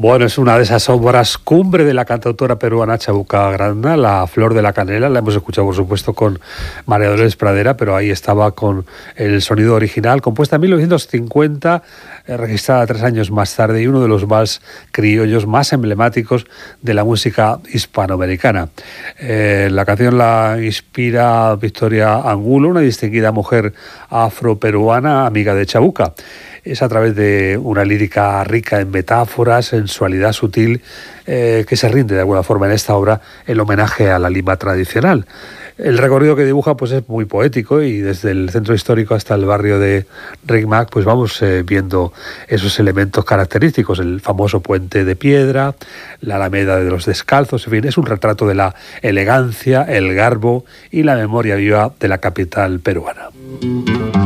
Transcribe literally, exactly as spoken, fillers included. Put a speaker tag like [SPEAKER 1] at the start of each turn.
[SPEAKER 1] Bueno, es una de esas obras cumbre de la cantautora peruana Chabuca Granda, La Flor de la Canela. La hemos escuchado, por supuesto, con María Dolores Pradera, pero ahí estaba con el sonido original, compuesta en mil novecientos cincuenta, eh, registrada tres años más tarde, y uno de los vals criollos más emblemáticos de la música hispanoamericana. Eh, la canción la inspira Victoria Angulo, una distinguida mujer afroperuana, amiga de Chabuca. Es a través de una lírica rica en metáforas, sensualidad sutil, eh, que se rinde de alguna forma en esta obra el homenaje a la Lima tradicional. El recorrido que dibuja pues es muy poético, y desde el centro histórico hasta el barrio de Rímac pues vamos eh, viendo esos elementos característicos, el famoso puente de piedra, la Alameda de los Descalzos. En fin, es un retrato de la elegancia, el garbo y la memoria viva de la capital peruana.